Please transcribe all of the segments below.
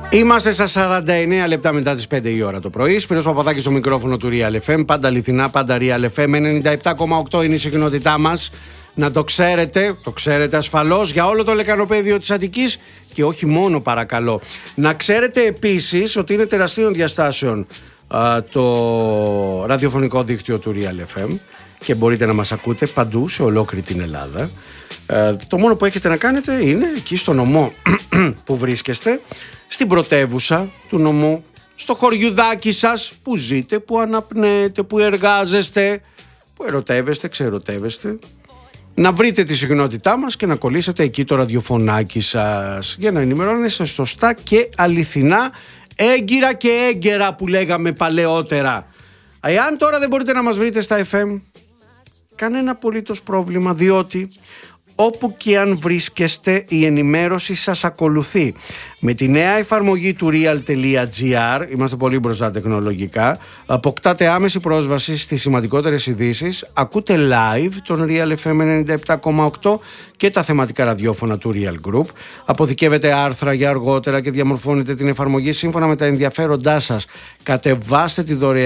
Είμαστε στα 49 λεπτά μετά τις 5 η ώρα το πρωί. Σπύρος Παπαδάκης στο μικρόφωνο του Real FM. Πάντα αληθινά, πάντα Real FM. 97,8 είναι η συχνότητά μας. Να το ξέρετε ασφαλώς για όλο το λεκανοπέδιο της Αττικής και όχι μόνο, παρακαλώ. Να ξέρετε επίσης ότι είναι τεραστίων διαστάσεων το ραδιοφωνικό δίκτυο του Real FM και μπορείτε να μας ακούτε παντού σε ολόκληρη την Ελλάδα. Το μόνο που έχετε να κάνετε είναι εκεί στο νομό που βρίσκεστε, στην πρωτεύουσα του νομού, στο χωριουδάκι σας που ζείτε, που αναπνέετε, που εργάζεστε, που ερωτεύεστε, ξερωτεύεστε, να βρείτε τη συχνότητά μας και να κολλήσετε εκεί το ραδιοφωνάκι σας για να ενημερώνεστε σωστά και αληθινά, έγκυρα και έγκαιρα που λέγαμε παλαιότερα. Εάν τώρα δεν μπορείτε να μας βρείτε στα FM, κανένα απολύτως πρόβλημα, διότι όπου και αν βρίσκεστε η ενημέρωση σας ακολουθεί. Με τη νέα εφαρμογή του real.gr, είμαστε πολύ μπροστά τεχνολογικά, αποκτάτε άμεση πρόσβαση στις σημαντικότερες ειδήσεις, ακούτε live τον Real FM 97,8 και τα θεματικά ραδιόφωνα του Real Group, αποθηκεύετε άρθρα για αργότερα και διαμορφώνετε την εφαρμογή σύμφωνα με τα ενδιαφέροντά σας. Κατεβάστε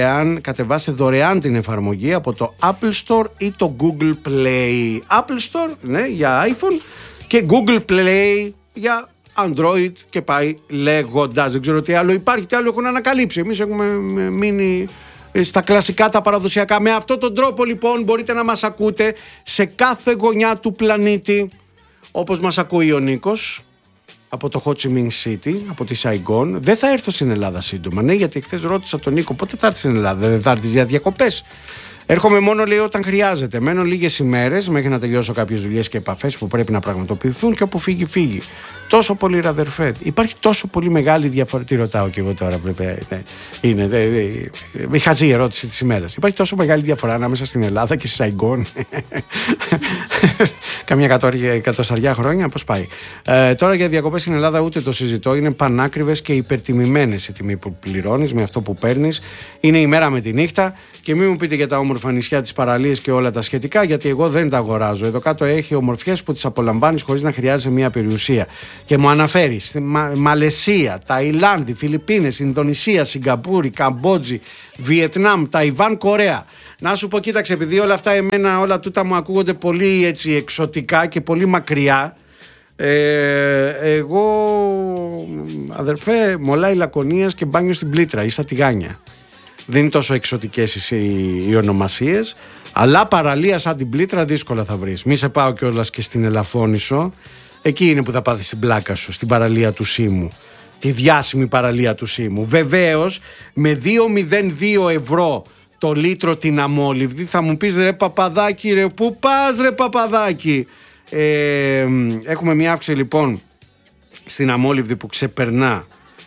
δωρεάν την εφαρμογή από το Apple Store ή το Google Play. Apple Store, ναι, για iPhone και Google Play για Android και πάει λέγοντας. Δεν ξέρω τι άλλο υπάρχει, τι άλλο έχουν ανακαλύψει. Εμείς έχουμε μείνει στα κλασικά, τα παραδοσιακά. Με αυτόν τον τρόπο λοιπόν μπορείτε να μας ακούτε σε κάθε γωνιά του πλανήτη, όπως μας ακούει ο Νίκος από το Ho Chi Minh City, από τη Σαϊγκόν. Δεν θα έρθω στην Ελλάδα σύντομα, ναι, γιατί χθες ρώτησα τον Νίκο πότε θα έρθει στην Ελλάδα. Δεν θα έρθει για διακοπές? Έρχομαι μόνο, λέει, όταν χρειάζεται. Μένω λίγες ημέρες μέχρι να τελειώσω κάποιες δουλειές και επαφές που πρέπει να πραγματοποιηθούν και όπου φύγει, φύγει. Τόσο πολύ, ρε αδερφέ. Υπάρχει τόσο πολύ μεγάλη διαφορά. Τι ρωτάω και εγώ τώρα, πρέπει. Είναι. Η χαζή ερώτηση της ημέρας. Υπάρχει τόσο μεγάλη διαφορά ανάμεσα στην Ελλάδα και στη Σαϊγκόν. Καμιά 100 χρόνια, πώς πάει. Τώρα για διακοπές στην Ελλάδα ούτε το συζητώ. Είναι πανάκριβες και υπερτιμημένες η τιμή που πληρώνεις με αυτό που παίρνεις. Είναι η μέρα με τη νύχτα. Και μην μου πείτε για τα όμορφα νησιά, τις παραλίες και όλα τα σχετικά, γιατί εγώ δεν τα αγοράζω. Εδώ κάτω έχει ομορφιές που τις απολαμβάνεις χωρίς να χρειάζεσαι μια περιουσία. Και μου αναφέρει στη Μαλαισία, Ταϊλάνδη, Φιλιππίνες, Ινδονησία, Σιγκαπούρη, Καμπότζη, Βιετνάμ, Ταϊβάν, Κορέα. Να σου πω, κοίταξε, επειδή όλα αυτά εμένα, όλα τούτα μου ακούγονται πολύ έτσι εξωτικά και πολύ μακριά. Εγώ, αδερφέ, μολάει Λακωνίας και μπάνιο στην Πλήτρα ή στα Τηγάνια. Δεν είναι τόσο εξωτικές οι ονομασίες, αλλά παραλία σαν την Πλήτρα δύσκολα θα βρεις. Μη σε πάω κιόλας και στην Ελαφώνησο. Εκεί είναι που θα πάθεις την πλάκα σου, στην παραλία του Σήμου. Τη διάσημη παραλία του Σήμου. Βεβαίως, με 2,02 ευρώ το λίτρο την αμόλυβδη, θα μου πεις, ρε Παπαδάκη, ρε, πού πας ρε Παπαδάκη? Έχουμε μια αύξηση λοιπόν στην αμόλυβδη που ξεπερνά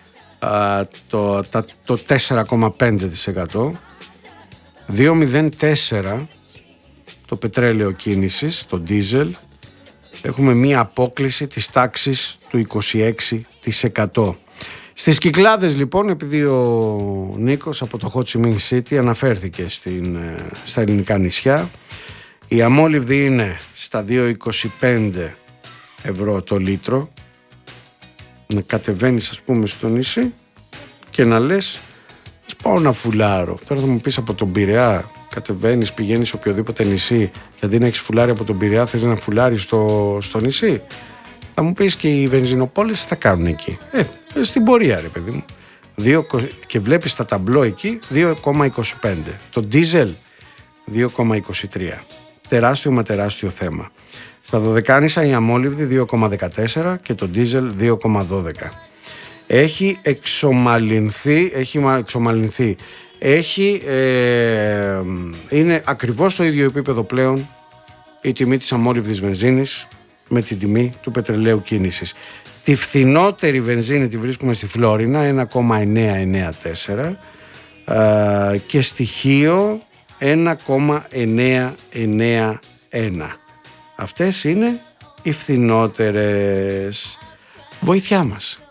το 4,5%. 2,04 το πετρέλαιο κίνησης, το ντίζελ. Έχουμε μία απόκλιση της τάξης του 26%. Στις Κυκλάδες λοιπόν, επειδή ο Νίκος από το Ho Chi Minh City αναφέρθηκε στα ελληνικά νησιά, η αμόλυβδη είναι στα 2,25 ευρώ το λίτρο. Να κατεβαίνεις, ας πούμε, στο νησί και να λες, πάω να φουλάρω. Τώρα θα μου πεις, από τον Πειραιά κατεβαίνεις, πηγαίνεις σε οποιοδήποτε νησί και αντί να έχεις φουλάρει από τον Πειραιά θες να φουλάρεις στο νησί? Θα μου πεις, και οι βενζινοπόλες τι θα κάνουν εκεί? Στην πορεία, ρε παιδί μου. Και βλέπεις τα ταμπλό εκεί 2,25. Το ντίζελ 2,23. Τεράστιο μα τεράστιο θέμα. Στα Δωδεκάνησα η αμόλυβδη 2,14 και το ντίζελ 2,12. Έχει εξομαλυνθεί. Είναι ακριβώς στο ίδιο επίπεδο πλέον η τιμή της αμόλυβδης βενζίνης με την τιμή του πετρελαίου κίνησης. Τη φθηνότερη βενζίνη τη βρίσκουμε στη Φλόρινα, 1,994 και στη Χίο 1,991. Αυτές είναι οι φθηνότερες. Βοήθειά μας.